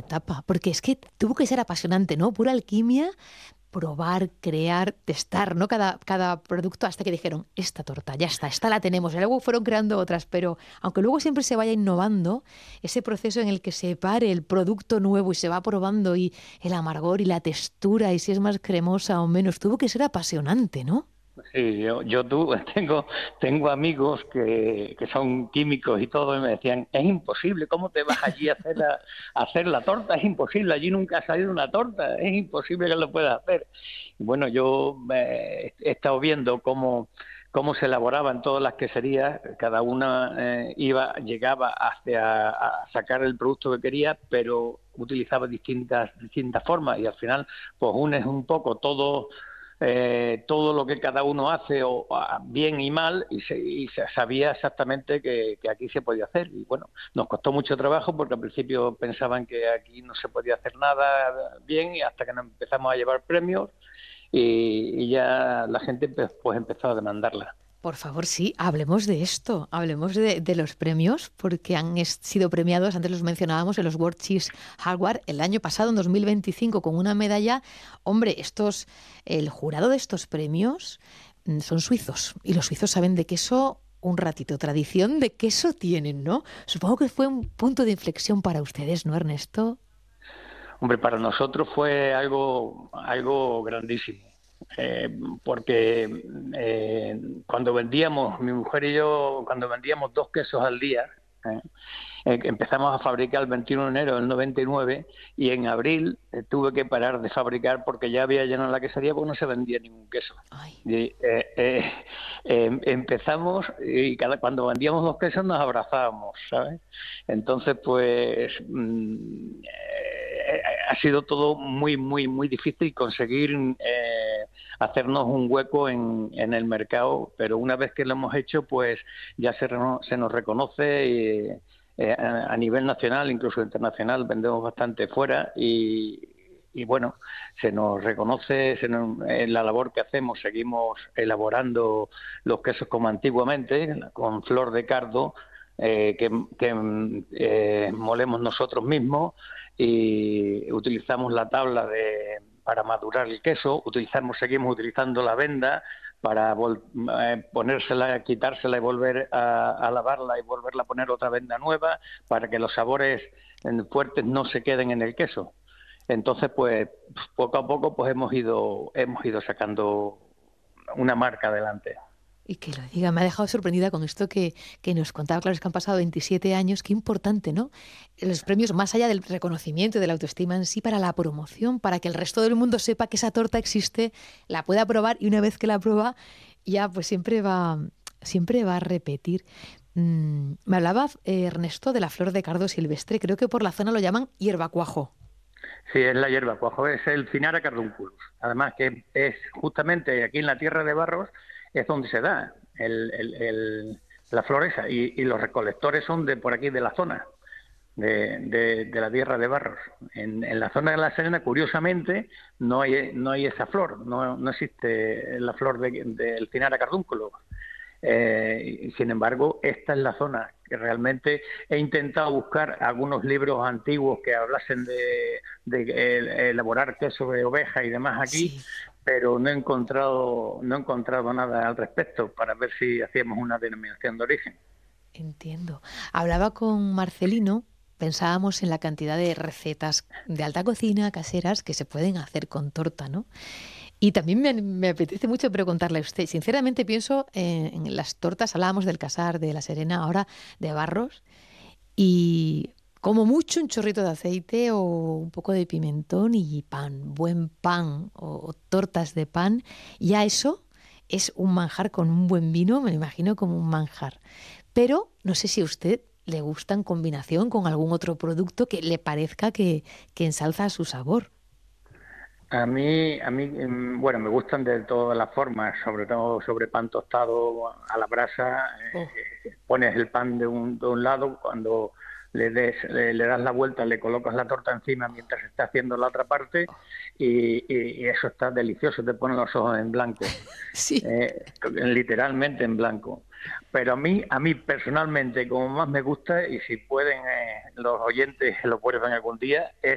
etapa, porque es que tuvo que ser apasionante, ¿no? Pura alquimia, probar, crear, testar, ¿no? Cada producto hasta que dijeron, esta torta, ya está, esta la tenemos. Y luego fueron creando otras, pero aunque luego siempre se vaya innovando, ese proceso en el que se pare el producto nuevo y se va probando y el amargor y la textura y si es más cremosa o menos, tuvo que ser apasionante, ¿no? Sí, tengo amigos que son químicos y todo, y me decían, es imposible, ¿cómo te vas allí a hacer la torta? Es imposible, allí nunca ha salido una torta, es imposible que lo puedas hacer. Y bueno, yo he estado viendo cómo se elaboraban todas las queserías, cada una llegaba hasta a sacar el producto que quería, pero utilizaba distintas formas, y al final pues unes un poco todo lo que cada uno hace bien y mal, y se sabía exactamente que aquí se podía hacer. Y bueno, nos costó mucho trabajo porque al principio pensaban que aquí no se podía hacer nada bien, y hasta que nos empezamos a llevar premios y ya la gente pues empezó a demandarla. Por favor, sí, hablemos de esto, hablemos de los premios, porque sido premiados, antes los mencionábamos, en los World Cheese Award el año pasado, en 2025, con una medalla. Hombre, el jurado de estos premios son suizos, y los suizos saben de queso un ratito, tradición de queso tienen, ¿no? Supongo que fue un punto de inflexión para ustedes, ¿no, Ernesto? Hombre, para nosotros fue algo grandísimo, eh, porque cuando vendíamos, mi mujer y yo, cuando vendíamos 2 quesos al día, eh, empezamos a fabricar el 21 de enero del 99, y en abril tuve que parar de fabricar porque ya había llenado la quesería porque no se vendía ningún queso. Ay. Y, empezamos, y cuando vendíamos 2 quesos nos abrazábamos, ¿sabes? Entonces, pues ha sido todo muy, muy, muy difícil conseguir hacernos un hueco en el mercado, pero una vez que lo hemos hecho, pues ya se nos reconoce, y a nivel nacional, incluso internacional, vendemos bastante fuera, y bueno, se nos reconoce en la labor que hacemos. Seguimos elaborando los quesos como antiguamente, con flor de cardo, que molemos nosotros mismos, y utilizamos la tabla para madurar el queso. Seguimos utilizando la venda para ponérsela, quitársela y volver a lavarla, y volverla a poner otra venda nueva, para que los sabores fuertes no se queden en el queso. Entonces, pues poco a poco pues hemos ido sacando una marca adelante. Y que lo diga, me ha dejado sorprendida con esto que nos contaba. Claro, es que han pasado 27 años, qué importante, ¿no? Los premios, más allá del reconocimiento y de la autoestima en sí, para la promoción, para que el resto del mundo sepa que esa torta existe, la pueda probar, y una vez que la prueba, ya pues siempre va a repetir. Me hablaba Ernesto de la flor de cardo silvestre, creo que por la zona lo llaman hierbacuajo. Sí, es la hierba cuajo, es el Cinara cardunculus. Además, que es justamente aquí en la Tierra de Barros, es donde se da la flor esa, y los recolectores son de por aquí, de la zona, de la Tierra de Barros. En la zona de La Serena, curiosamente, no hay esa flor, no existe la flor del Cinara cardunculus. Y sin embargo, esta es la zona que realmente he intentado buscar algunos libros antiguos que hablasen de elaborar queso de oveja y demás aquí, Sí. pero no he encontrado nada al respecto para ver si hacíamos una denominación de origen. Entiendo. Hablaba con Marcelino, pensábamos en la cantidad de recetas de alta cocina caseras que se pueden hacer con torta, ¿no? Y también me apetece mucho preguntarle a usted. Sinceramente pienso en las tortas, hablábamos del Casar, de La Serena, ahora de Barros, y como mucho un chorrito de aceite o un poco de pimentón y pan, buen pan o tortas de pan, ya eso es un manjar con un buen vino, me imagino como un manjar. Pero no sé si a usted le gusta en combinación con algún otro producto que le parezca que ensalza su sabor. Bueno, me gustan de todas las formas, sobre todo sobre pan tostado a la brasa. Oh, Pones el pan de un lado, cuando le das la vuelta, le colocas la torta encima mientras está haciendo la otra parte, y eso está delicioso, te pone los ojos en blanco, sí. literalmente en blanco. Pero a mí personalmente, como más me gusta, y si pueden los oyentes lo prueban algún día, es